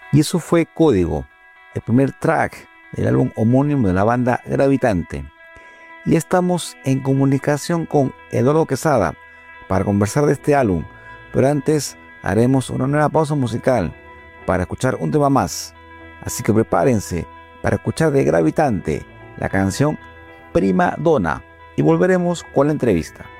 Y eso fue Código, el primer track del álbum homónimo de la banda Gravitante. Y estamos en comunicación con Eduardo Quesada para conversar de este álbum, pero antes haremos una nueva pausa musical para escuchar un tema más. Así que prepárense para escuchar de Gravitante la canción Prima Donna y volveremos con la entrevista.